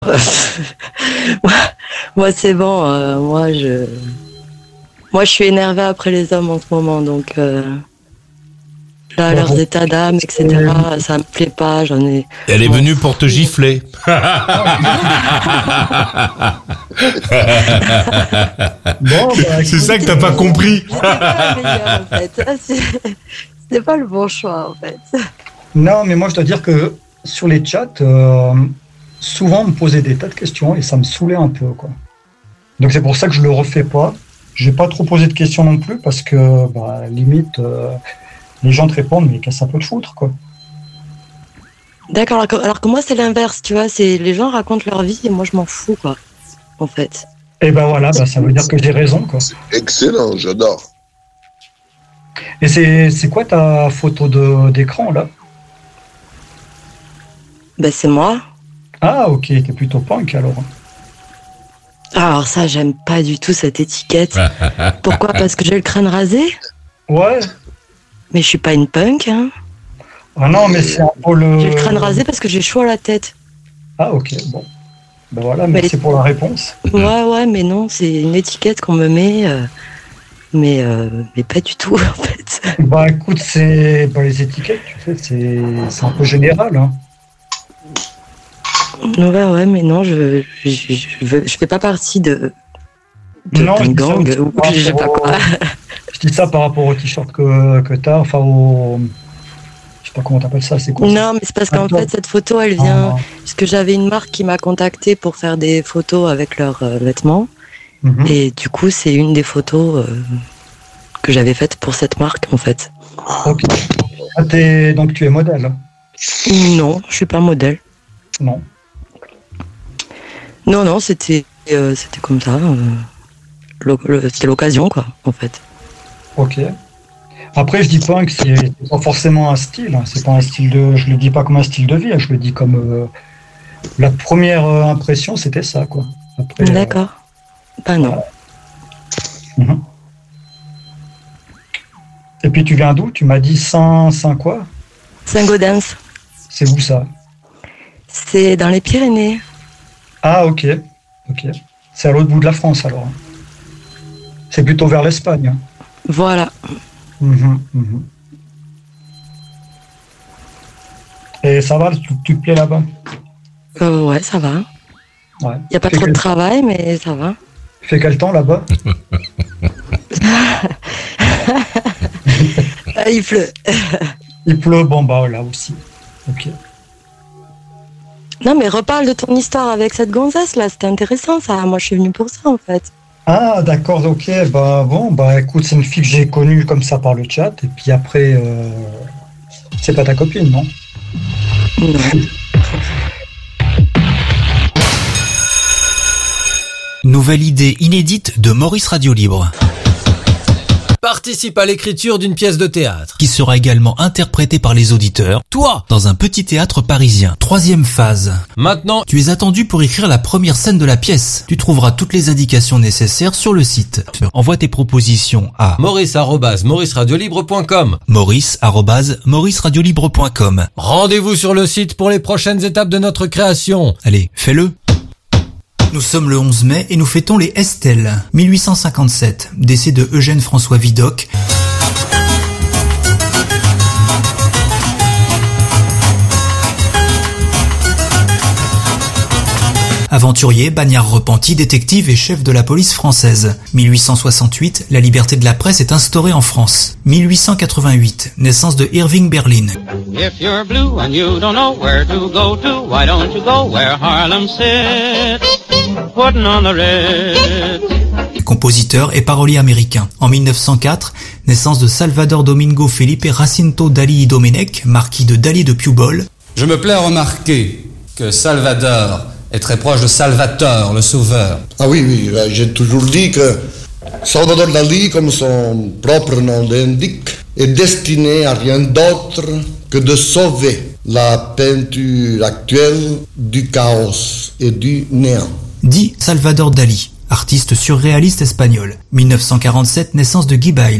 Moi, c'est bon. Moi, je suis énervée après les hommes en ce moment, donc là, leurs états d'âme, etc., ça me plaît pas. J'en ai. Elle est venue pour te gifler. C'est ça que t'as pas compris. C'est pas le meilleur, en fait. C'est pas le bon choix, en fait. Non, mais moi, je dois dire que sur les chats, souvent, on me posait des tas de questions et ça me saoulait un peu, quoi. Donc, c'est pour ça que je le refais pas. J'ai pas trop posé de questions non plus parce que, limite, les gens te répondent, mais qu'est-ce que ça peut te foutre, quoi. D'accord, alors que moi, c'est l'inverse, tu vois. C'est les gens racontent leur vie et moi, je m'en fous, quoi, en fait. Et voilà, ça veut dire que j'ai raison, quoi. Excellent, j'adore. Et c'est quoi ta photo d'écran, là? C'est moi. Ah, ok, t'es plutôt punk, alors. Alors ça, j'aime pas du tout cette étiquette. Pourquoi? Parce que j'ai le crâne rasé? Ouais. Mais je suis pas une punk, hein. Ah non, mais c'est un peu le... J'ai le crâne rasé parce que j'ai chaud à la tête. Ah, ok, bon. Voilà, merci pour la réponse. Ouais, mais non, c'est une étiquette qu'on me met, mais pas du tout, en fait. Écoute, les étiquettes, tu sais, c'est un peu général, hein. Ouais, mais non, je fais pas partie de gang, ou je sais pas quoi. Je dis ça par rapport au t-shirt que t'as, enfin je sais pas comment t'appelles ça, c'est quoi? Non, mais c'est parce qu'en fait, cette photo, elle vient... Parce que j'avais une marque qui m'a contacté pour faire des photos avec leurs vêtements. Mm-hmm. Et du coup, c'est une des photos que j'avais faites pour cette marque, en fait. Ok. Donc tu es modèle? Non, je suis pas modèle. Non. Non, c'était comme ça. C'était l'occasion, quoi, en fait. Ok. Après, je dis pas que c'est pas forcément un style. Hein. C'est pas un style je le dis pas comme un style de vie. Hein. Je le dis comme la première impression, c'était ça, quoi. Après, d'accord. Non. Mm-hmm. Et puis tu viens d'où? Tu m'as dit Saint quoi? Saint-Gaudens. C'est où ça? C'est dans les Pyrénées. Ah, ok. C'est à l'autre bout de la France, alors. C'est plutôt vers l'Espagne. Hein. Voilà. Mmh. Et ça va, tu te plais là-bas? Ouais, ça va. Ouais. Il n'y a pas trop de travail, mais ça va. Il fait quel temps là-bas? Il pleut. Il pleut, là aussi. Ok. Non, mais reparle de ton histoire avec cette gonzesse, là. C'était intéressant, ça. Moi, je suis venue pour ça, en fait. Ah, d'accord, ok. Écoute, c'est une fille que j'ai connue comme ça par le chat. Et puis après, c'est pas ta copine, non? Non. Nouvelle idée inédite de Maurice Radio Libre. Participe à l'écriture d'une pièce de théâtre qui sera également interprétée par les auditeurs, toi, dans un petit théâtre parisien. 3e phase. Maintenant, tu es attendu pour écrire la première scène de la pièce. Tu trouveras toutes les indications nécessaires sur le site. Envoie tes propositions à maurice@mauriceradiolibre.com. maurice@mauriceradiolibre.com. Rendez-vous sur le site pour les prochaines étapes de notre création. Allez, fais-le. Nous sommes le 11 mai et nous fêtons les Estelle. 1857, décès de Eugène François Vidocq. Aventurier, bagnard repenti, détective et chef de la police française. 1868, la liberté de la presse est instaurée en France. 1888, naissance de Irving Berlin. If you're blue and you don't know where to go to, why don't you go where Harlem sits, putting on the Ritz. Compositeur et parolier américain. En 1904, naissance de Salvador Domingo Felipe Jacinto Dalí y Domenech, marquis de Dalí de Pujol. Je me plais à remarquer que Salvador est très proche de Salvatore, le sauveur. Ah oui, j'ai toujours dit que Salvador Dalí, comme son propre nom l'indique, est destiné à rien d'autre que de sauver la peinture actuelle du chaos et du néant. Dit Salvador Dalí, artiste surréaliste espagnol. 1947, naissance de Guy Bail.